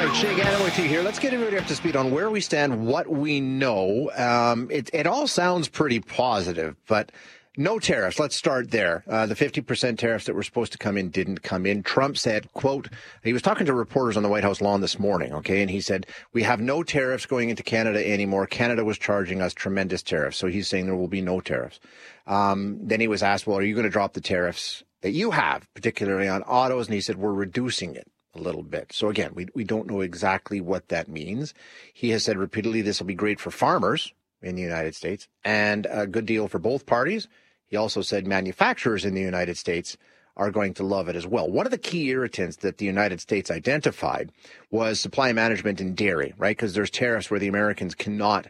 Shea Gannon with you here. Let's get everybody up to speed on where we stand, what we know. It all sounds pretty positive, but no tariffs. Let's start there. The 50% tariffs that were supposed to come in didn't come in. Trump said, quote, he was talking to reporters on the White House lawn this morning, okay, and he said, we have no tariffs going into Canada anymore. Canada was charging us tremendous tariffs, so he's saying there will be no tariffs. Then he was asked, well, are you going to drop the tariffs that you have, particularly on autos? And he said, we're reducing it a little bit. So again, we don't know exactly what that means. He has said repeatedly this will be great for farmers in the United States and a good deal for both parties. He also said manufacturers in the United States are going to love it as well. One of the key irritants that the United States identified was supply management in dairy, right? Because there's tariffs where the Americans cannot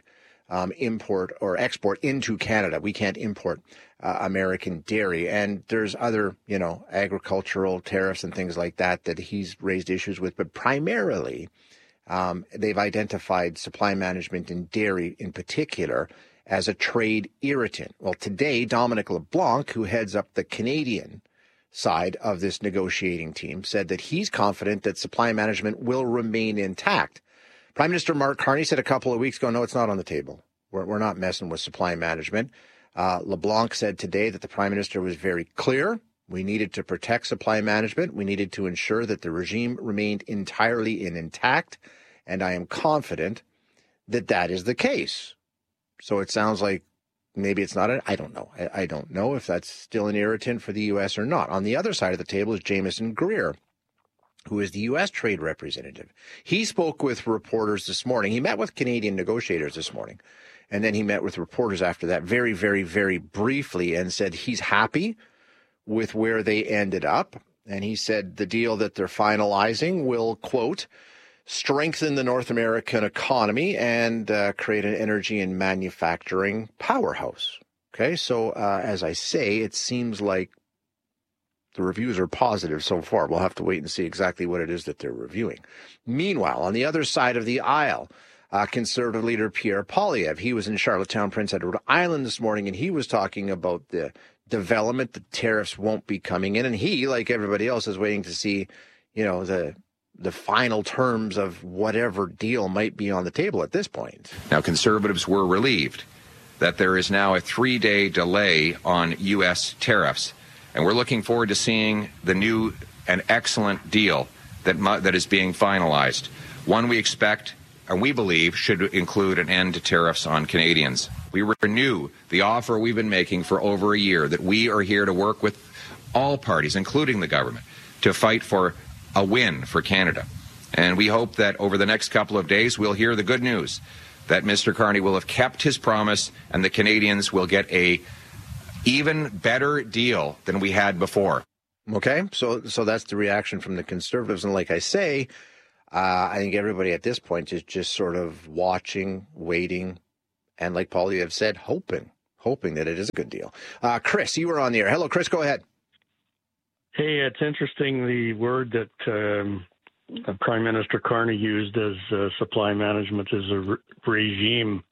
import or export into Canada. We can't import American dairy. And there's other, agricultural tariffs and things like that he's raised issues with. But primarily, they've identified supply management in dairy in particular as a trade irritant. Well, today, Dominic LeBlanc, who heads up the Canadian side of this negotiating team, said that he's confident that supply management will remain intact. Prime Minister Mark Carney said a couple of weeks ago, no, it's not on the table. We're not messing with supply management. LeBlanc said today that the Prime Minister was very clear. We needed to protect supply management. We needed to ensure that the regime remained entirely intact. And I am confident that that is the case. So it sounds like maybe it's not. I don't know. I don't know if that's still an irritant for the U.S. or not. On the other side of the table is Jameson Greer, who is the U.S. trade representative. He spoke with reporters this morning. He met with Canadian negotiators this morning, and then he met with reporters after that very, very, very briefly and said he's happy with where they ended up. And he said the deal that they're finalizing will, quote, strengthen the North American economy and create an energy and manufacturing powerhouse. Okay, so as I say, it seems like the reviews are positive so far. We'll have to wait and see exactly what it is that they're reviewing. Meanwhile, on the other side of the aisle, Conservative leader Pierre Poilievre, he was in Charlottetown, Prince Edward Island this morning, and he was talking about the development, the tariffs won't be coming in. And he, like everybody else, is waiting to see, the final terms of whatever deal might be on the table at this point. Now, Conservatives were relieved that there is now a 3-day delay on U.S. tariffs. And we're looking forward to seeing the new and excellent deal that is being finalized. One we expect and we believe should include an end to tariffs on Canadians. We renew the offer we've been making for over a year that we are here to work with all parties, including the government, to fight for a win for Canada. And we hope that over the next couple of days we'll hear the good news that Mr. Carney will have kept his promise and the Canadians will get a even better deal than we had before. Okay, so that's the reaction from the Conservatives. And like I say, I think everybody at this point is just sort of watching, waiting, and like Poilievre said, hoping that it is a good deal. Chris, you were on the air. Hello, Chris, go ahead. Hey, it's interesting the word that Prime Minister Carney used as supply management as a regime.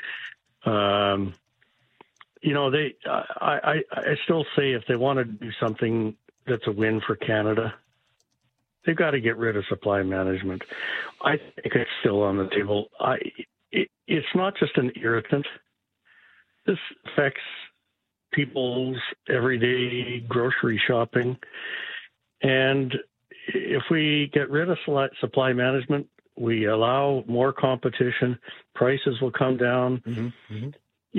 I still say if they want to do something that's a win for Canada, they've got to get rid of supply management. I think it's still on the table. It's not just an irritant. This affects people's everyday grocery shopping. And if we get rid of supply management, we allow more competition, prices will come down. Mm-hmm. Mm-hmm.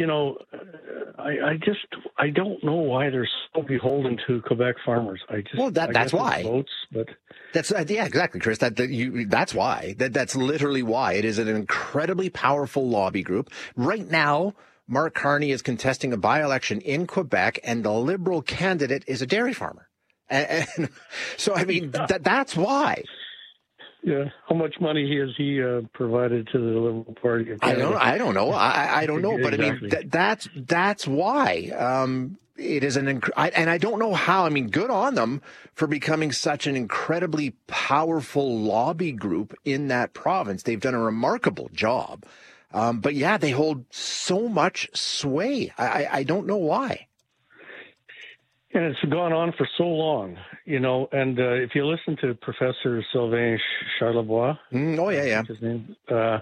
I don't know why they're so beholden to Quebec farmers. That's why. Votes, but that's exactly, Chris. That's why. That's literally why. It is an incredibly powerful lobby group. Right now, Mark Carney is contesting a by-election in Quebec, and the Liberal candidate is a dairy farmer. And so, I mean, that's why. Yeah, how much money has he provided to the Liberal Party of Canada? I don't know. I don't know, but exactly. I mean that's why it is and I don't know how. I mean, good on them for becoming such an incredibly powerful lobby group in that province. They've done a remarkable job, but yeah, they hold so much sway. I don't know why. And it's gone on for so long, and if you listen to Professor Sylvain Charlebois, his name,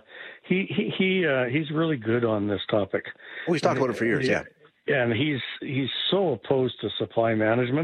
he's really good on this topic. We've talked about it for years, yeah. And he's so opposed to supply management,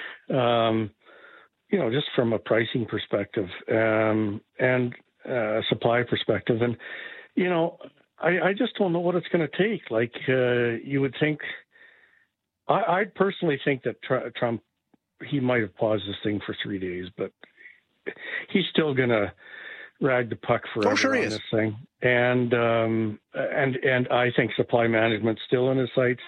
just from a pricing perspective and supply perspective. And, I just don't know what it's going to take. Like, you would think, I personally think that Trump, he might have paused this thing for 3 days, but he's still going to rag the puck forever on this thing. And I think supply management's still in his sights.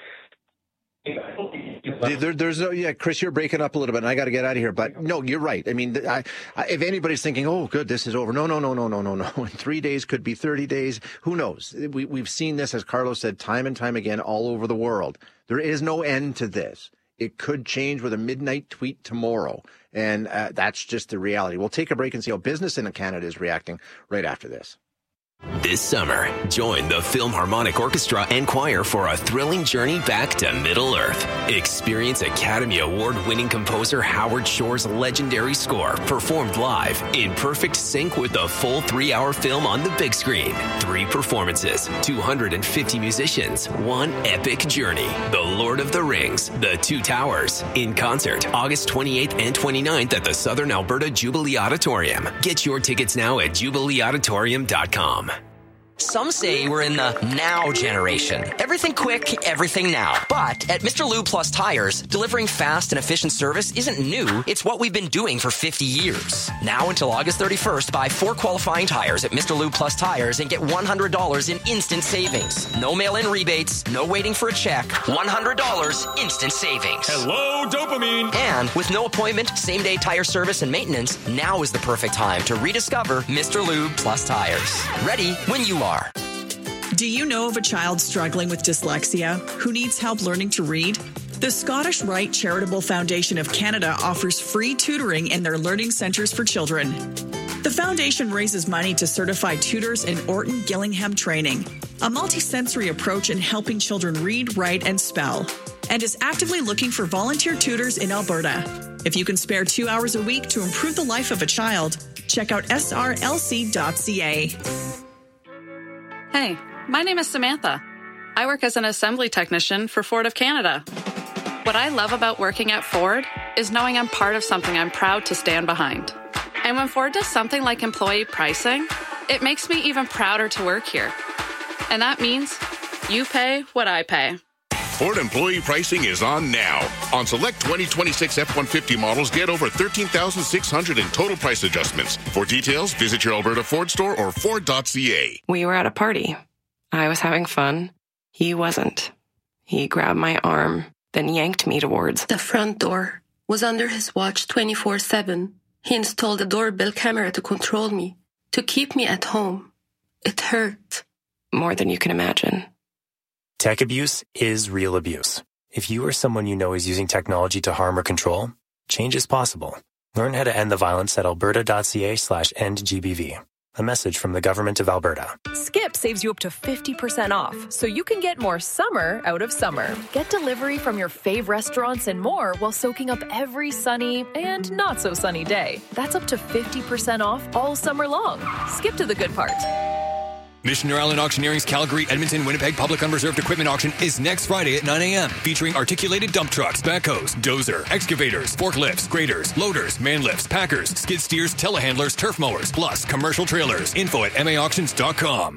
There's Chris, you're breaking up a little bit, and I got to get out of here. But no, you're right. I mean, if anybody's thinking, "Oh, good, this is over," no. In 3 days could be 30 days. Who knows? We've seen this, as Carlos said, time and time again, all over the world. There is no end to this. It could change with a midnight tweet tomorrow, and that's just the reality. We'll take a break and see how business in Canada is reacting right after this. This summer, join the Philharmonic Orchestra and Choir for a thrilling journey back to Middle-earth. Experience Academy Award-winning composer Howard Shore's legendary score performed live in perfect sync with the full 3-hour film on the big screen. 3 performances, 250 musicians, one epic journey. The Lord of the Rings, The Two Towers, in concert August 28th and 29th at the Southern Alberta Jubilee Auditorium. Get your tickets now at jubileeauditorium.com. Some say we're in the now generation. Everything quick, everything now. But at Mr. Lube Plus Tires, delivering fast and efficient service isn't new. It's what we've been doing for 50 years. Now until August 31st, buy 4 qualifying tires at Mr. Lube Plus Tires and get $100 in instant savings. No mail-in rebates, no waiting for a check. $100 instant savings. Hello, dopamine. And with no appointment, same-day tire service and maintenance, now is the perfect time to rediscover Mr. Lube Plus Tires. Ready when you are. Do you know of a child struggling with dyslexia who needs help learning to read? The Scottish Rite Charitable Foundation of Canada offers free tutoring in their learning centres for children. The foundation raises money to certify tutors in Orton Gillingham training, a multisensory approach in helping children read, write, and spell, and is actively looking for volunteer tutors in Alberta. If you can spare 2 hours a week to improve the life of a child, check out srlc.ca. Hey, my name is Samantha. I work as an assembly technician for Ford of Canada. What I love about working at Ford is knowing I'm part of something I'm proud to stand behind. And when Ford does something like employee pricing, it makes me even prouder to work here. And that means you pay what I pay. Ford employee pricing is on now. On select 2026 F-150 models, get over $13,600 in total price adjustments. For details, visit your Alberta Ford store or Ford.ca. We were at a party. I was having fun. He wasn't. He grabbed my arm, then yanked me towards the front door. Was under his watch 24/7. He installed a doorbell camera to control me, to keep me at home. It hurt. More than you can imagine. Tech abuse is real abuse. If you or someone you know is using technology to harm or control, change is possible. Learn how to end the violence at alberta.ca/endgbv. A message from the Government of Alberta. Skip saves you up to 50% off, so you can get more summer out of summer. Get delivery from your fave restaurants and more while soaking up every sunny and not so sunny day. That's up to 50% off all summer long. Skip to the good part. Missioner Island Auctioneering's Calgary, Edmonton, Winnipeg Public Unreserved Equipment Auction is next Friday at 9 a.m. featuring articulated dump trucks, backhoes, dozer, excavators, forklifts, graders, loaders, man lifts, packers, skid steers, telehandlers, turf mowers, plus commercial trailers. Info at maauctions.com.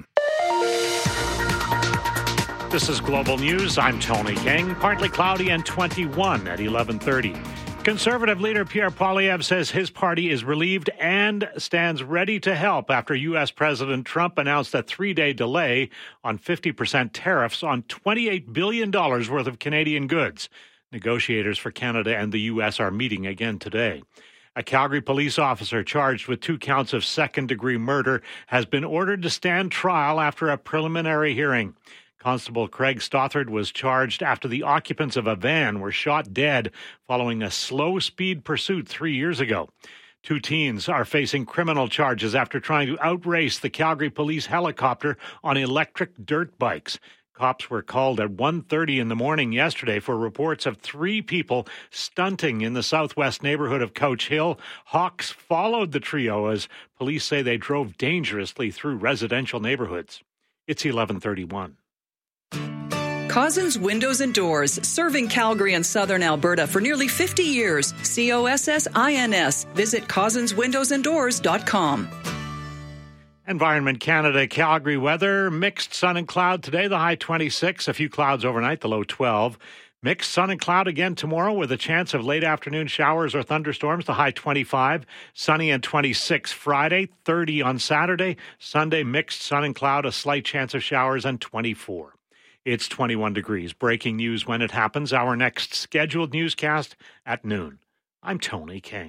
This is Global News. I'm Tony King. Partly cloudy and 21 at 11:30. Conservative leader Pierre Poilievre says his party is relieved and stands ready to help after U.S. President Trump announced a 3-day delay on 50% tariffs on $28 billion worth of Canadian goods. Negotiators for Canada and the U.S. are meeting again today. A Calgary police officer charged with 2 counts of second-degree murder has been ordered to stand trial after a preliminary hearing. Constable Craig Stothard was charged after the occupants of a van were shot dead following a slow-speed pursuit 3 years ago. 2 teens are facing criminal charges after trying to outrace the Calgary police helicopter on electric dirt bikes. Cops were called at 1:30 in the morning yesterday for reports of 3 people stunting in the southwest neighborhood of Couch Hill. Hawks followed the trio as police say they drove dangerously through residential neighborhoods. It's 11:31. Cozzens Windows and Doors, serving Calgary and southern Alberta for nearly 50 years. COSSINS. Visit CozzensWindowsandDoors.com. Environment Canada, Calgary weather, mixed sun and cloud today, the high 26, a few clouds overnight, the low 12. Mixed sun and cloud again tomorrow with a chance of late afternoon showers or thunderstorms, the high 25. Sunny and 26 Friday, 30 on Saturday. Sunday, mixed sun and cloud, a slight chance of showers, and 24. It's 21 degrees. Breaking news when it happens. Our next scheduled newscast at noon. I'm Tony King.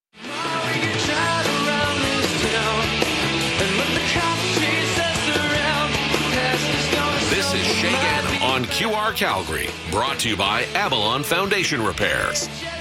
This is Shay Gannon on QR Calgary, brought to you by Avalon Foundation Repairs.